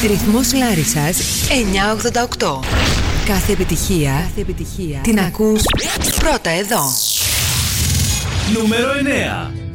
Ρυθμός Λάρισσας 988. Κάθε επιτυχία την ακούς πρώτα εδώ. Νούμερο 9.